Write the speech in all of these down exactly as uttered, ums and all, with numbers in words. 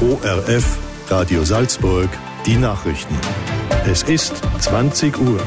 O R F, Radio Salzburg, die Nachrichten. Es ist zwanzig Uhr.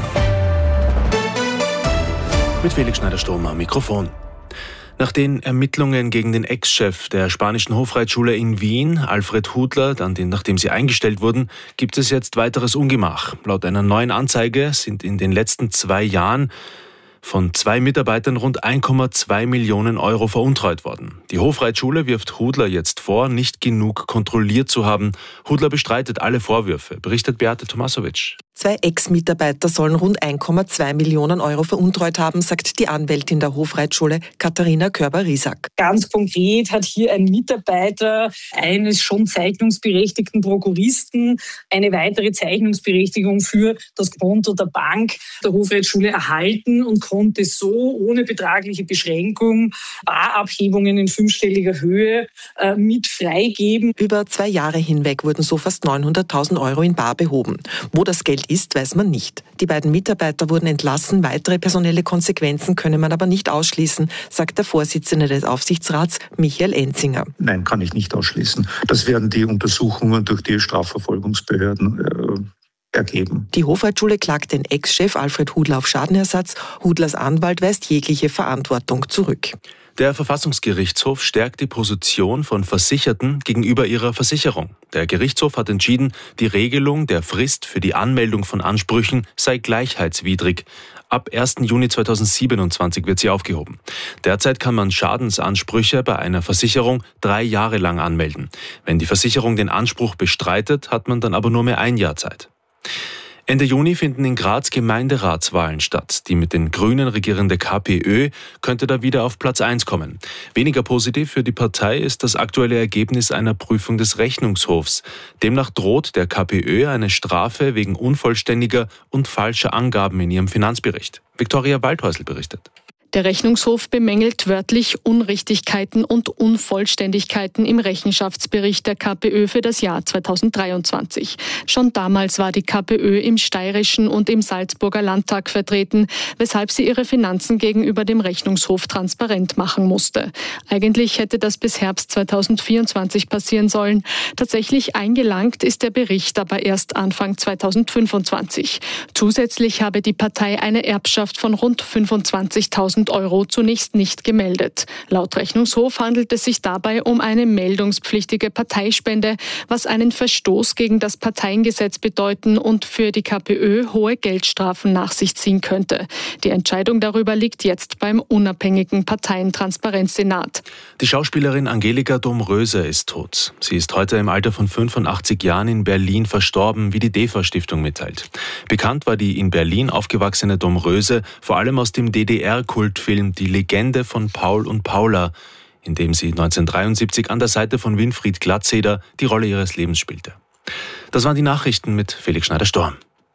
Mit Felix Schneider-Sturm am Mikrofon. Nach den Ermittlungen gegen den Ex-Chef der spanischen Hofreitschule in Wien, Alfred Hudler, dann den, nachdem sie eingestellt wurden, gibt es jetzt weiteres Ungemach. Laut einer neuen Anzeige sind in den letzten zwei Jahren von zwei Mitarbeitern rund eins Komma zwei Millionen Euro veruntreut worden. Die Hofreitschule wirft Hudler jetzt vor, nicht genug kontrolliert zu haben. Hudler bestreitet alle Vorwürfe, berichtet Beate Tomasovic. Zwei Ex-Mitarbeiter sollen rund eins Komma zwei Millionen Euro veruntreut haben, sagt die Anwältin der Hofreitschule Katharina Körber-Riesack. Ganz konkret hat hier ein Mitarbeiter eines schon zeichnungsberechtigten Prokuristen eine weitere Zeichnungsberechtigung für das Konto der Bank der Hofreitschule erhalten und konnte so ohne betragliche Beschränkung Barabhebungen in fünfstelliger Höhe äh, mit freigeben. Über zwei Jahre hinweg wurden so fast neunhunderttausend Euro in bar behoben. Wo das Geld ist, weiß man nicht. Die beiden Mitarbeiter wurden entlassen, weitere personelle Konsequenzen könne man aber nicht ausschließen, sagt der Vorsitzende des Aufsichtsrats, Michael Enzinger. Nein, kann ich nicht ausschließen. Das werden die Untersuchungen durch die Strafverfolgungsbehörden äh, ergeben. Die Hofreitschule klagt den Ex-Chef Alfred Hudler auf Schadenersatz. Hudlers Anwalt weist jegliche Verantwortung zurück. Der Verfassungsgerichtshof stärkt die Position von Versicherten gegenüber ihrer Versicherung. Der Gerichtshof hat entschieden, die Regelung der Frist für die Anmeldung von Ansprüchen sei gleichheitswidrig. Ab ersten Juni zweitausendsiebenundzwanzig wird sie aufgehoben. Derzeit kann man Schadensansprüche bei einer Versicherung drei Jahre lang anmelden. Wenn die Versicherung den Anspruch bestreitet, hat man dann aber nur mehr ein Jahr Zeit. Ende Juni finden in Graz Gemeinderatswahlen statt. Die mit den Grünen regierende KPÖ könnte da wieder auf Platz eins kommen. Weniger positiv für die Partei ist das aktuelle Ergebnis einer Prüfung des Rechnungshofs. Demnach droht der KPÖ eine Strafe wegen unvollständiger und falscher Angaben in ihrem Finanzbericht. Viktoria Waldhäusl berichtet. Der Rechnungshof bemängelt wörtlich Unrichtigkeiten und Unvollständigkeiten im Rechenschaftsbericht der KPÖ für das Jahr zweitausenddreiundzwanzig. Schon damals war die KPÖ im steirischen und im Salzburger Landtag vertreten, weshalb sie ihre Finanzen gegenüber dem Rechnungshof transparent machen musste. Eigentlich hätte das bis Herbst zweitausendvierundzwanzig passieren sollen. Tatsächlich eingelangt ist der Bericht aber erst Anfang zweitausendfünfundzwanzig. Zusätzlich habe die Partei eine Erbschaft von rund fünfundzwanzigtausend Euro zunächst nicht gemeldet. Laut Rechnungshof handelt es sich dabei um eine meldungspflichtige Parteispende, was einen Verstoß gegen das Parteiengesetz bedeuten und für die KPÖ hohe Geldstrafen nach sich ziehen könnte. Die Entscheidung darüber liegt jetzt beim unabhängigen Parteientransparenzsenat. Die Schauspielerin Angelika Domröse ist tot. Sie ist heute im Alter von fünfundachtzig Jahren in Berlin verstorben, wie die DEFA-Stiftung mitteilt. Bekannt war die in Berlin aufgewachsene Domröse vor allem aus dem D D R-Kultfilm Die Legende von Paul und Paula, in dem sie neunzehnhundertdreiundsiebzig an der Seite von Winfried Glatzeder die Rolle ihres Lebens spielte. Das waren die Nachrichten mit Felix Schneider-Sturm.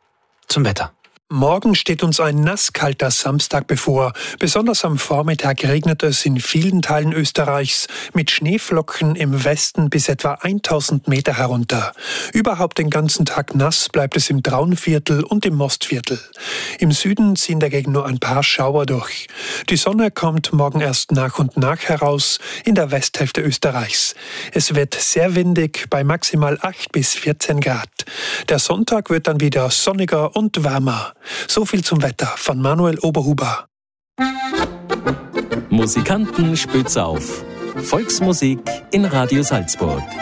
Zum Wetter. Morgen steht uns ein nasskalter Samstag bevor. Besonders am Vormittag regnet es in vielen Teilen Österreichs mit Schneeflocken im Westen bis etwa tausend Meter herunter. Überhaupt den ganzen Tag nass bleibt es im Traunviertel und im Mostviertel. Im Süden ziehen dagegen nur ein paar Schauer durch. Die Sonne kommt morgen erst nach und nach heraus in der Westhälfte Österreichs. Es wird sehr windig bei maximal acht bis vierzehn Grad. Der Sonntag wird dann wieder sonniger und wärmer. So viel zum Wetter von Manuel Oberhuber. Musikanten spitz auf. Volksmusik in Radio Salzburg.